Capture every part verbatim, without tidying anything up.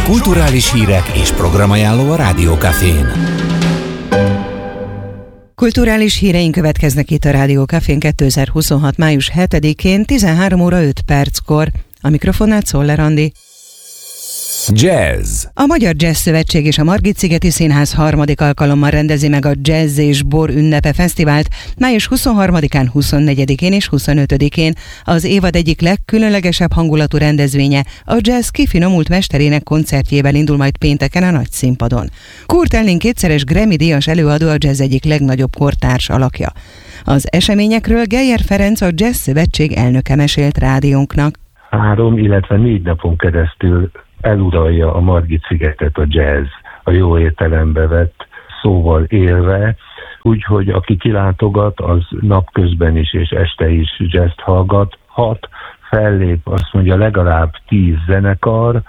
Kulturális hírek és programajánló a Rádiókafén. Kulturális híreink következnek itt a Rádiókafén kétezer-huszonhat. május hetedikén tizenhárom óra öt perckor. A mikrofonnál Czoller Andi. Jazz. A Magyar Jazz Szövetség és a Margit-szigeti Színház harmadik alkalommal rendezi meg a Jazz és Bor ünnepe fesztivált május huszonharmadikán, huszonnegyedikén és huszonötödikén. Az évad egyik legkülönlegesebb hangulatú rendezvénye a jazz kifinomult mesterének koncertjével indul majd pénteken a nagy színpadon. Kurt Elling kétszeres Grammy-díjas előadó a jazz egyik legnagyobb kortárs alakja. Az eseményekről Geyer Ferenc, a Jazz Szövetség elnöke mesélt rádiónknak. Három, illetve négy napon keresztül eluralja a Margit-szigetet a jazz, a jó értelembe vett szóval élve, úgyhogy aki kilátogat, az napközben is és este is jazzt hallgathat, fellép azt mondja legalább tíz zenekar,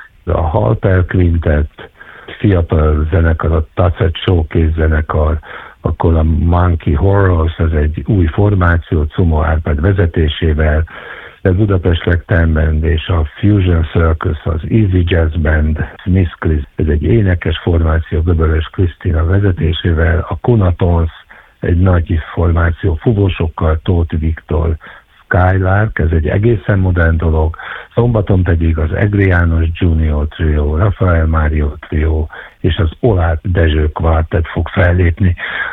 a Halper Quintet, fiatal zenekar, a Tucet Showcase zenekar, akkor a Monkey Horrors, ez egy új formáció, Cumo Árpád vezetésével, a Budapest Ragtime Band és a Fusion Circus, az Easy Jazz Band, Miss Chris, ez egy énekes formáció, Göböles Krisztina vezetésével, a Konatons, egy nagy formáció, fúvósokkal, Tóth Viktor, Skylark, ez egy egészen modern dolog, szombaton pedig az Egri János Junior Trio, Rafael Mário Trio és az Oláh Dezső Quartet fog fellépni,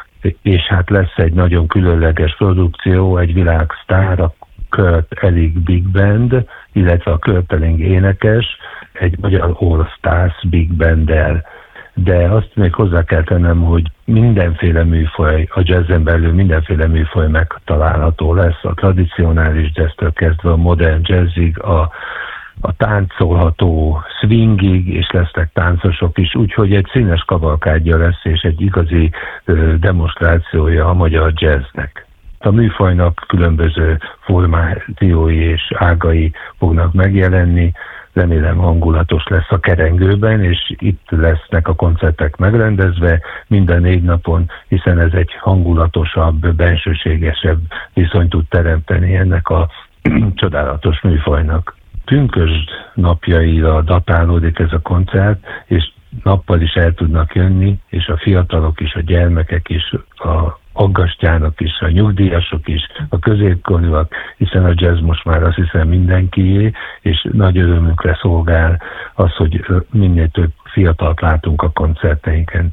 és hát lesz egy nagyon különleges produkció, egy világsztár, a Kurt Elling Big Band, illetve a Kurt Elling énekes, egy magyar All Stars Big Band-del. De azt még hozzá kell tennem, hogy mindenféle műfaj, a jazzen belül mindenféle műfaj megtalálható lesz, a tradicionális jazztől kezdve a modern jazzig, a, a táncolható swingig, és lesznek táncosok is, úgyhogy egy színes kavalkádja lesz, és egy igazi ö, demonstrációja a magyar jazznek. A műfajnak különböző formációi és ágai fognak megjelenni, remélem hangulatos lesz a kerengőben, és itt lesznek a koncertek megrendezve minden négy napon, hiszen ez egy hangulatosabb, bensőségesebb viszonyt tud teremteni ennek a csodálatos műfajnak. Pünkösd napjaira datálódik ez a koncert, és nappal is el tudnak jönni, és a fiatalok is, a gyermekek is, a aggastyának is, a nyugdíjasok is, a középkorúak, hiszen a jazz most már azt hiszem mindenkié, és nagy örömünkre szolgál az, hogy minél több fiatalt látunk a koncerteinken.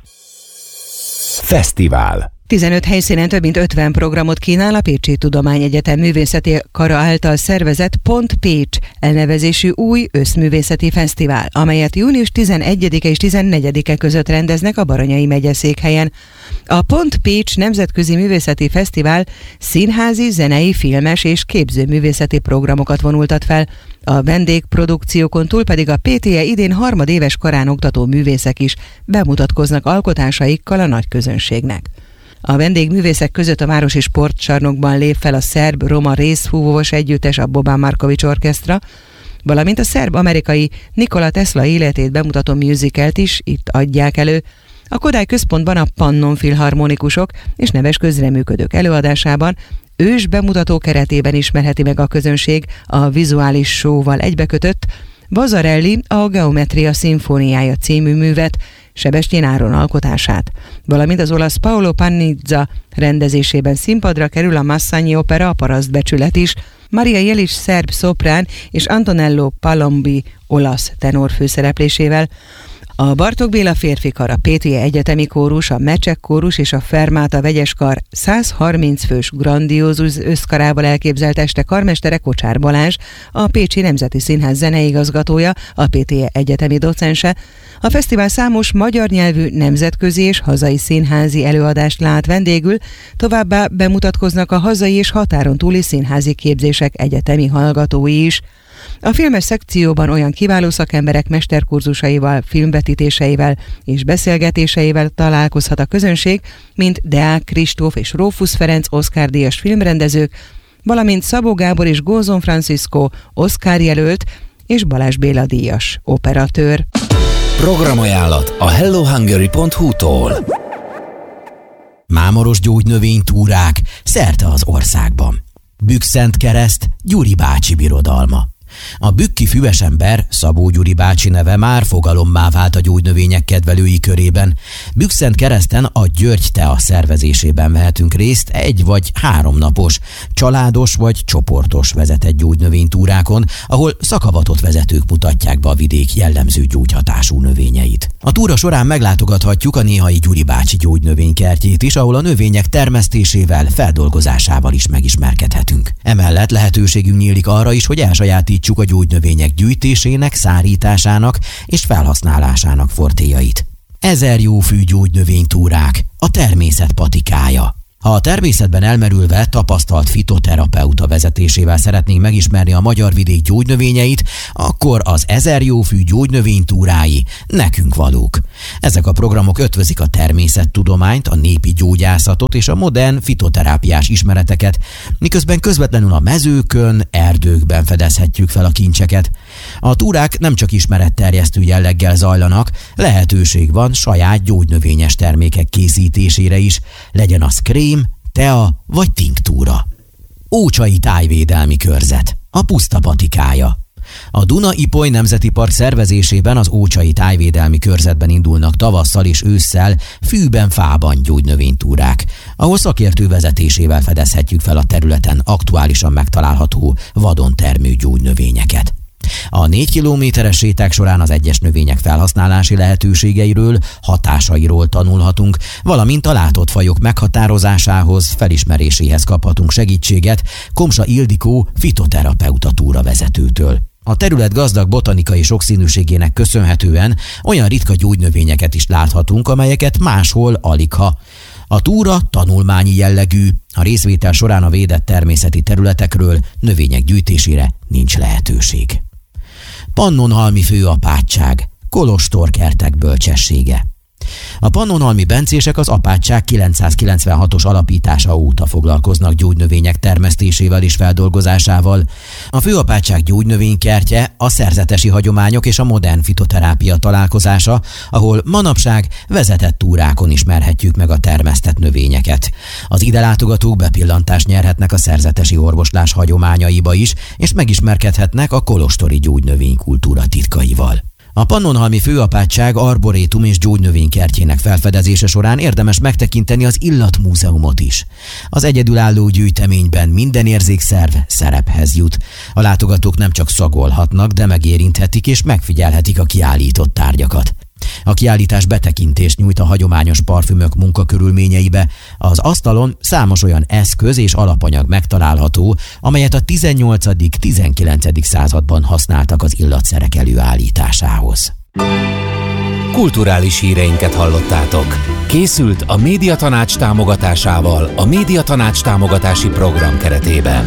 Fesztivál. tizenöt helyszínen több mint ötven programot kínál a Pécsi Tudományegyetem Művészeti Kara által szervezett Pont Pécs elnevezésű új összművészeti fesztivál, amelyet június tizenegyedike és tizennegyedike között rendeznek a Baranyai megyeszékhelyen. A Pont Pécs Nemzetközi Művészeti Fesztivál színházi, zenei, filmes és képzőművészeti programokat vonultat fel. A vendégprodukciókon túl pedig a pé té e idén harmadéves karán oktató művészek is bemutatkoznak alkotásaikkal a nagy közönségnek. A vendégművészek között a Városi Sportcsarnokban lép fel a szerb-roma részfúvós együttes, a Boban Markovics Orkesztra, valamint a szerb-amerikai Nikola Tesla életét bemutató musicalt is itt adják elő. A Kodály Központban a Pannon Filharmonikusok és neves közreműködők előadásában ős bemutató keretében ismerheti meg a közönség a vizuális show-val egybekötött Vazarelli a Geometria Szimfóniája című művet, Sebestyén Áron alkotását, valamint az olasz Paolo Pannizza rendezésében színpadra kerül a Massagni opera, a Parasztbecsület is, Maria Jelic szerb szoprán és Antonello Palombi olasz tenor főszereplésével. A Bartók Béla férfikar, a pé té e egyetemi kórus, a Mecsek kórus és a Fermáta vegyeskar száz harminc fős grandiózus összkarával elképzelt este karmestere Kocsár Balázs, a Pécsi Nemzeti Színház zeneigazgatója, a pé té e egyetemi docense. A fesztivál számos magyar nyelvű nemzetközi és hazai színházi előadást lát vendégül, továbbá bemutatkoznak a hazai és határon túli színházi képzések egyetemi hallgatói is. A filmes szekcióban olyan kiváló szakemberek mesterkurzusaival, filmvetítéseivel és beszélgetéseivel találkozhat a közönség, mint Deák Kristóf és Rófusz Ferenc Oscar-díjas filmrendezők, valamint Szabó Gábor és Gózon Francisco Oscar jelölt és Balázs Béla díjas operatőr. Programajánlat a hello hungary pont hu-tól. Mámoros gyógynövénytúrák szerte az országban. Bükszentkereszt, Gyuri bácsi birodalma. A bükki füvesember, Szabó Gyuri bácsi neve már fogalommá vált a gyógynövények kedvelői körében. Bükszentkereszten a György Tea szervezésében vehetünk részt egy vagy három napos, családos vagy csoportos vezetett gyógynövénytúrákon, ahol szakavatott vezetők mutatják be a vidék jellemző gyógyhatású növényeit. A túra során meglátogathatjuk a Néhai Gyuri bácsi gyógynövénykertjét is, ahol a növények termesztésével, feldolgozásával is megismerkedhetünk. Emellett lehetőségünk nyílik arra is, hogy elsajátítsuk a gyógynövények gyűjtésének, szárításának és felhasználásának fortélyait. Ezer jófű gyógynövénytúrák, a természet patikája. Ha a természetben elmerülve tapasztalt fitoterapeuta vezetésével szeretnénk megismerni a magyar vidék gyógynövényeit, akkor az Ezer jófű gyógynövénytúrái nekünk valók. Ezek a programok ötvözik a természettudományt, a népi gyógyászatot és a modern fitoterápiás ismereteket, miközben közvetlenül a mezőkön, erdőkben fedezhetjük fel a kincseket. A túrák nem csak ismeretterjesztő jelleggel zajlanak, lehetőség van saját gyógynövényes termékek készítésére is, legyen az krém, tea vagy tinktúra. Ócsai Tájvédelmi Körzet, a puszta patikája. A Duna-Ipoly Nemzeti Park szervezésében az Ócsai Tájvédelmi Körzetben indulnak tavasszal és ősszel fűben-fában gyógynövénytúrák, ahol szakértő vezetésével fedezhetjük fel a területen aktuálisan megtalálható vadon termő gyógynövényeket. A négy kilométeres séták során az egyes növények felhasználási lehetőségeiről, hatásairól tanulhatunk, valamint a látott fajok meghatározásához, felismeréséhez kaphatunk segítséget Komsa Ildikó fitoterapeuta túravezetőtől. A terület gazdag botanikai sokszínűségének köszönhetően olyan ritka gyógynövényeket is láthatunk, amelyeket máshol aligha. A túra tanulmányi jellegű, a részvétel során a védett természeti területekről, növények gyűjtésére nincs lehetőség. Pannonhalmi főapátság, kolostorkertek bölcsessége. A pannonhalmi bencések az apátság kilencszázkilencvenhatos alapítása óta foglalkoznak gyógynövények termesztésével és feldolgozásával. A főapátság gyógynövénykertje a szerzetesi hagyományok és a modern fitoterápia találkozása, ahol manapság vezetett túrákon ismerhetjük meg a termesztett növényeket. Az ide látogatók bepillantást nyerhetnek a szerzetesi orvoslás hagyományaiba is, és megismerkedhetnek a kolostori gyógynövénykultúra titkaival. A Pannonhalmi főapátság arborétum és gyógynövénykertjének felfedezése során érdemes megtekinteni az illatmúzeumot is. Az egyedülálló gyűjteményben minden érzékszerv szerephez jut. A látogatók nem csak szagolhatnak, de megérinthetik és megfigyelhetik a kiállított tárgyakat. A kiállítás betekintést nyújt a hagyományos parfümök munkakörülményeibe. Az asztalon számos olyan eszköz és alapanyag megtalálható, amelyet a tizennyolcadik-tizenkilencedik században használtak az illatszerek előállításához. Kulturális híreinket hallottátok. Készült a Médiatanács támogatásával a Médiatanács támogatási program keretében.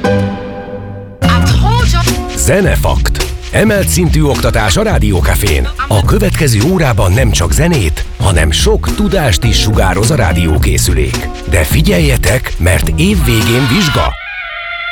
Zenefakt. Emelt szintű oktatás a Rádiókafén. A következő órában nem csak zenét, hanem sok tudást is sugároz a rádiókészülék. De figyeljetek, mert év végén vizsga!